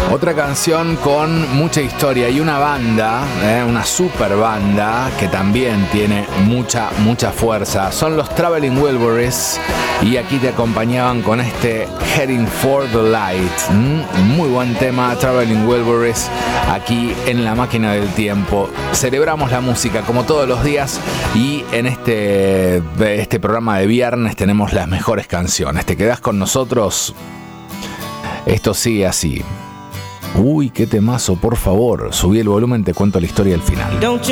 Otra canción con mucha historia y una banda, una super banda que también tiene mucha fuerza. Son los Traveling Wilburys y aquí te acompañaban con este Heading for the Light. Muy buen tema, Traveling Wilburys, aquí en La Máquina del Tiempo. Celebramos la música como todos los días y en este programa de viernes tenemos las mejores canciones. ¿Te quedás con nosotros? Esto sigue así. Uy, qué temazo, por favor. Subí el volumen, te cuento la historia al final.